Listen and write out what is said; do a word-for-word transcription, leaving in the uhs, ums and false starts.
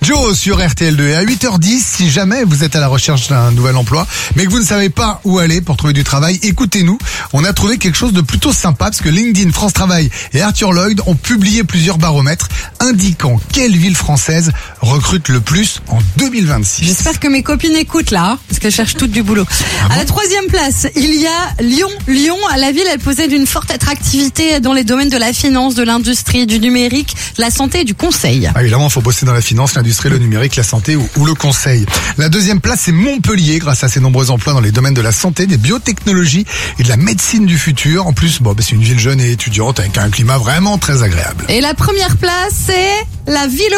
Joe sur R T L deux. Et à huit heures dix, si jamais vous êtes à la recherche d'un nouvel emploi, mais que vous ne savez pas où aller pour trouver du travail, écoutez-nous. On a trouvé quelque chose de plutôt sympa parce que LinkedIn, France Travail et Arthur Lloyd ont publié plusieurs baromètres indiquant quelle ville française recrute le plus en deux mille vingt-six. J'espère que mes copines écoutent là, hein, parce qu'elles cherchent toutes du boulot. Ah bon ? À la troisième place, il y a Lyon. Lyon, la ville, elle possède une forte attractivité dans les domaines de la finance, de l'industrie, du numérique, de la santé et du conseil. Ah, évidemment, il faut bosser dans la finance, l'industrie, le numérique, la santé ou, ou le conseil. La deuxième place, c'est Montpellier, grâce à ses nombreux emplois dans les domaines de la santé, des biotechnologies et de la médecine du futur. En plus, bon, bah, c'est une ville jeune et étudiante avec un climat vraiment très agréable. Et la première place, c'est la ville